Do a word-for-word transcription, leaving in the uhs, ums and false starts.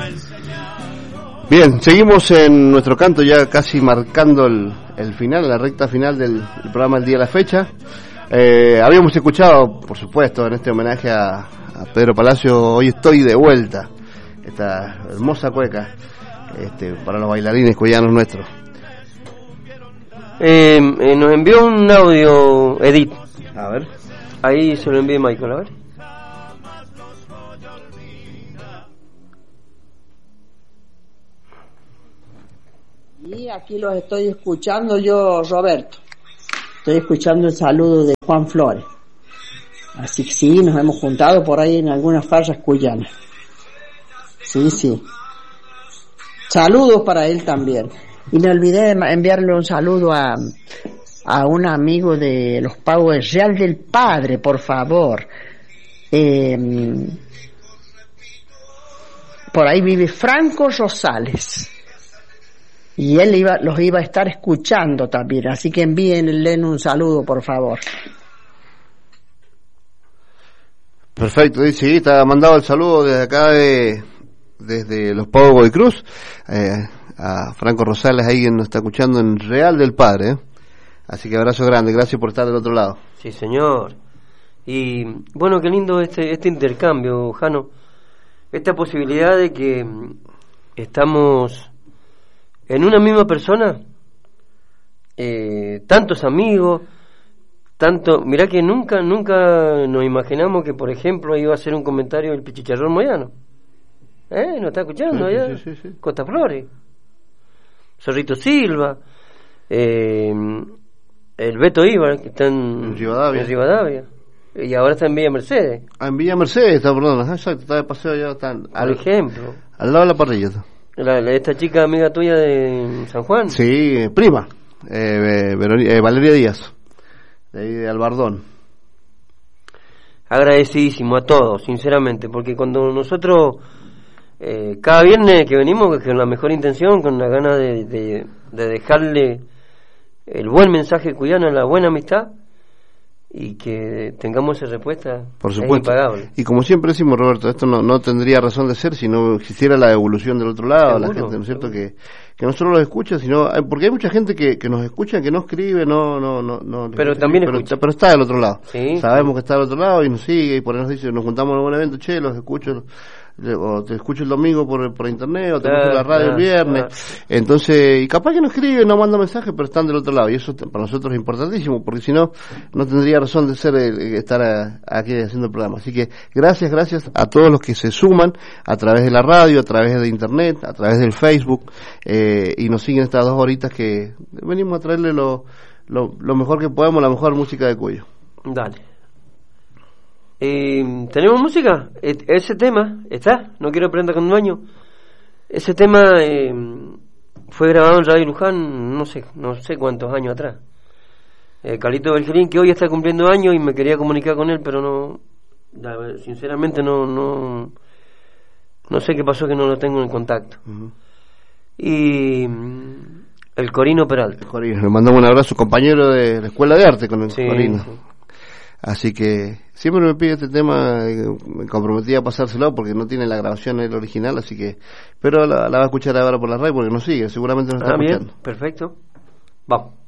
Bien, seguimos en nuestro canto, ya casi marcando el, el final, la recta final del, del programa El Día de la Fecha. Eh, habíamos escuchado, por supuesto, en este homenaje a, a Pedro Palacio, Hoy estoy de vuelta, esta hermosa cueca este, para los bailarines cuyanos nuestros. Eh, eh, nos envió un audio Edith. A ver. Ahí se lo envié Michael, a ver. Y aquí los estoy escuchando yo, Roberto. Estoy escuchando el saludo de Juan Flores. Así que sí, nos hemos juntado por ahí en algunas farras cuyanas. Sí, sí. Saludos para él también. Y me olvidé de enviarle un saludo a, a un amigo de los Pagos Real del Padre, por favor. Eh, por ahí vive Franco Rosales. Y él iba, los iba a estar escuchando también, así que envíenle un saludo, por favor. Perfecto, dice, sí, está mandado el saludo desde acá, de desde los Pagos de Cruz, eh, a Franco Rosales, ahí que nos está escuchando en Real del Padre, ¿eh? Así que abrazo grande, gracias por estar del otro lado. Sí, señor. Y bueno, qué lindo este, este intercambio, Jano, esta posibilidad de que estamos en una misma persona, eh, tantos amigos, tanto, mirá que nunca, nunca nos imaginamos que, por ejemplo, iba a hacer un comentario el Pichicharrón Moyano. ¿Eh? ¿Nos está escuchando sí, allá? Sí, sí, sí. Costa Flores, Zorrito Silva, eh, el Beto Ibar, que está en, en, Rivadavia. en Rivadavia, y ahora está en Villa Mercedes. Ah, en Villa Mercedes está, perdón, exacto, está de paseo ya, está Por al, ejemplo. al lado de la parrilla está. La, la, esta chica amiga tuya de San Juan. Sí, prima, eh, Veroni, eh, Valeria Díaz, de ahí de Albardón. Agradecidísimo a todos, sinceramente, porque cuando nosotros, eh, cada viernes que venimos, con la mejor intención, con la gana de, de, de dejarle el buen mensaje cuyano, la buena amistad, y que tengamos esa respuesta, por supuesto, es impagable. Y como siempre decimos, Roberto, esto no, no tendría razón de ser si no existiera la evolución del otro lado, seguro, la gente, ¿no es cierto? Que, que no solo los escucha, sino, porque hay mucha gente que, que nos escucha, que no escribe, no, no, no, no pero también pero, escucha. pero está del otro lado, sí, sabemos sí. que está del otro lado y nos sigue, y por ahí nos dice, nos juntamos en algún evento, che, los escucho, o te escucho el domingo por por internet, o te escucho claro, la radio claro, el viernes, claro. Entonces, y capaz que no escriben, no mandan mensajes, pero están del otro lado, y eso para nosotros es importantísimo, porque si no, no tendría razón de ser el, estar a, aquí haciendo el programa. Así que gracias, gracias a todos los que se suman a través de la radio, a través de internet, a través del Facebook, eh, y nos siguen estas dos horitas que venimos a traerle lo, lo, lo mejor que podemos, la mejor música de Cuyo. Dale. Eh, ¿Tenemos música? E- ese tema está, no quiero aprender con un dueño. Ese tema eh, fue grabado en Radio Luján, no sé, no sé cuántos años atrás. Eh, Carlito Belgerín, que hoy está cumpliendo años y me quería comunicar con él, pero no, la, sinceramente no, no, no sé qué pasó que no lo tengo en contacto. Uh-huh. Y el Corino Peralta. El Corino, le mandamos un abrazo, compañero de la Escuela de Arte con el sí, Corino. Sí. Así que siempre me pide este tema, me comprometí a pasárselo porque no tiene la grabación el original, así que, pero la, la va a escuchar ahora por la radio porque nos sigue, seguramente nos está ah, escuchando. Bien, perfecto. Vamos.